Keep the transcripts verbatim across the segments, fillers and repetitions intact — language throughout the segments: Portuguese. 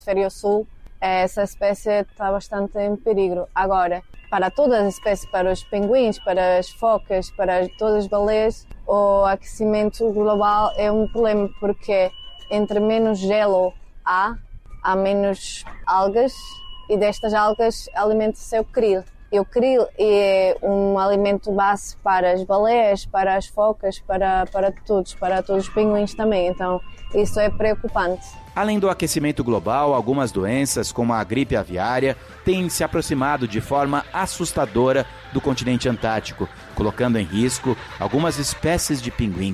hemisfério sul, essa espécie está bastante em perigo. Agora, para todas as espécies, para os pinguins, para as focas, para todas as baleias, o aquecimento global é um problema porque entre menos gelo há, há menos algas e destas algas alimenta-se o krill. E o krill é um alimento base para as baleias, para as focas, para, para todos, para todos os pinguins também. Então, isso é preocupante. Além do aquecimento global, algumas doenças, como a gripe aviária, têm se aproximado de forma assustadora do continente antártico, colocando em risco algumas espécies de pinguins.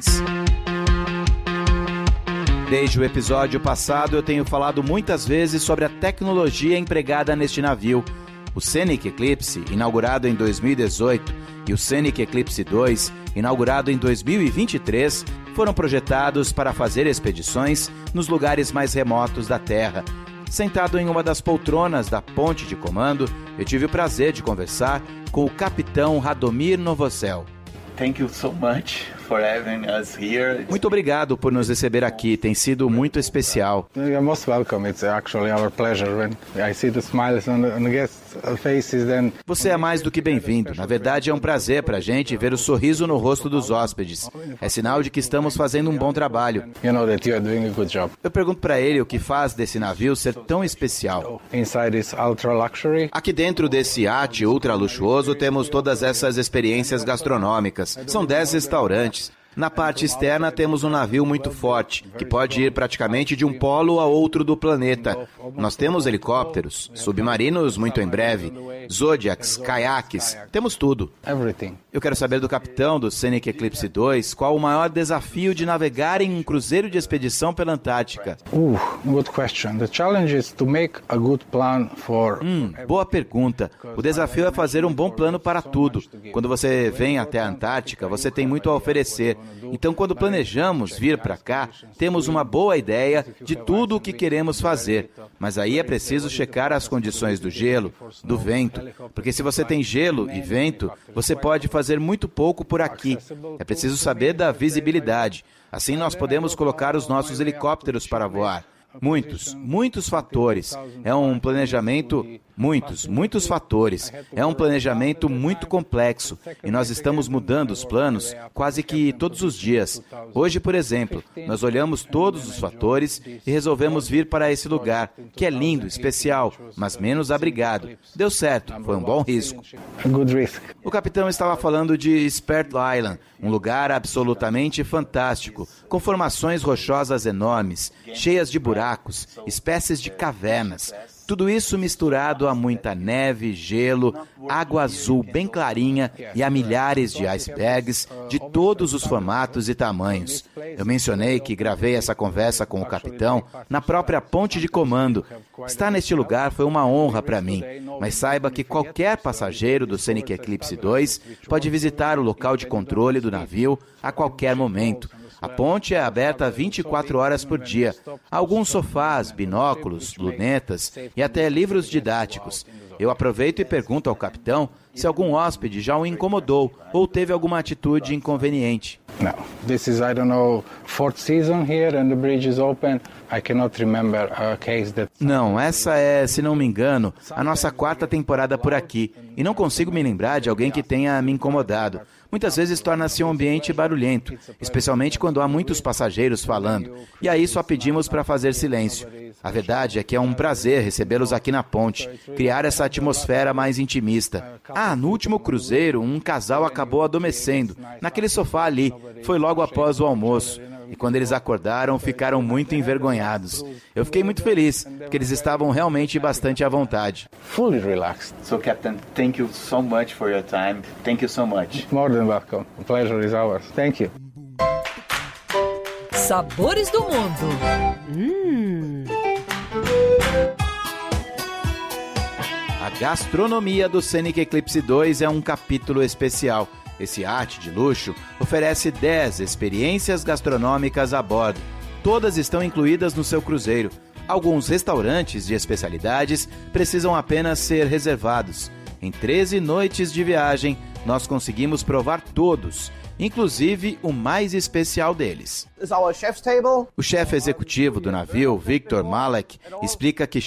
Desde o episódio passado, eu tenho falado muitas vezes sobre a tecnologia empregada neste navio. O Scenic Eclipse, inaugurado em dois mil e dezoito, e o Scenic Eclipse dois, inaugurado em dois mil e vinte e três, foram projetados para fazer expedições nos lugares mais remotos da Terra. Sentado em uma das poltronas da ponte de comando, eu tive o prazer de conversar com o capitão Radomir Novosel. Thank you so much for having us here. Muito obrigado por nos receber aqui, tem sido muito especial. You're most welcome. It's actually our pleasure when I see the smiles on the, on the guests' faces. Then Você é mais do que bem-vindo. Na verdade, é um prazer pra gente ver o sorriso no rosto dos hóspedes. É sinal de que estamos fazendo um bom trabalho. you know that you are doing a good job. Eu pergunto pra ele o que faz desse navio ser tão especial. Inside is ultra luxury. Aqui dentro desse iate ultra luxuoso temos todas essas experiências gastronômicas. São dez restaurantes. Na parte externa temos um navio muito forte, que pode ir praticamente de um polo a outro do planeta. Nós temos helicópteros, submarinos muito em breve, Zodiacs, caiaques, temos tudo. Everything. Eu quero saber do capitão do Scenic Eclipse dois qual o maior desafio de navegar em um cruzeiro de expedição pela Antártica. Ooh, good question. The challenge is to make a good plan for... Hum, boa pergunta. O desafio é fazer um bom plano para tudo. Quando você vem até a Antártica, você tem muito a oferecer. Então, quando planejamos vir para cá, temos uma boa ideia de tudo o que queremos fazer. Mas aí é preciso checar as condições do gelo, do vento, porque se você tem gelo e vento, você pode fazer muito pouco por aqui. É preciso saber da visibilidade. Assim nós podemos colocar os nossos helicópteros para voar. Muitos, muitos fatores. É um planejamento, muitos, muitos fatores. É um planejamento muito complexo e nós estamos mudando os planos quase que todos os dias. Hoje, por exemplo, nós olhamos todos os fatores e resolvemos vir para esse lugar, que é lindo, especial, mas menos abrigado. Deu certo, foi um bom risco. Good risk. O capitão estava falando de Spert Island, um lugar absolutamente fantástico, com formações rochosas enormes, cheias de buracos, espécies de cavernas. Tudo isso misturado a muita neve, gelo, água azul bem clarinha e a milhares de icebergs de todos os formatos e tamanhos. Eu mencionei que gravei essa conversa com o capitão na própria ponte de comando. Estar neste lugar foi uma honra para mim, mas saiba que qualquer passageiro do Scenic Eclipse dois pode visitar o local de controle do navio a qualquer momento. A ponte é aberta vinte e quatro horas por dia. Há alguns sofás, binóculos, lunetas e até livros didáticos. Eu aproveito e pergunto ao capitão se algum hóspede já o incomodou ou teve alguma atitude inconveniente. No, this is, I don't know, fourth season here and the bridge is open. I cannot remember a case that... Não, essa é, se não me engano, a nossa quarta temporada por aqui. E não consigo me lembrar de alguém que tenha me incomodado. Muitas vezes torna-se um ambiente barulhento, especialmente quando há muitos passageiros falando. E aí só pedimos para fazer silêncio. A verdade é que é um prazer recebê-los aqui na ponte, criar essa atmosfera mais intimista. Ah, no último cruzeiro, um casal acabou adormecendo, naquele sofá ali. Foi logo após o almoço. E quando eles acordaram, ficaram muito envergonhados. Eu fiquei muito feliz, porque eles estavam realmente bastante à vontade. Fully relaxed. So, Captain, thank you so much for your time. Thank you so much. More than welcome. The pleasure is ours. Thank you. Sabores do mundo. Hum. A gastronomia do Scenic Eclipse dois é um capítulo especial. Esse iate de luxo oferece dez experiências gastronômicas a bordo. Todas estão incluídas no seu cruzeiro. Alguns restaurantes de especialidades precisam apenas ser reservados. Em treze noites de viagem, nós conseguimos provar todos. inclusive o mais especial deles. Is our chef's table. O chefe executivo do navio, Victor Malek, explica que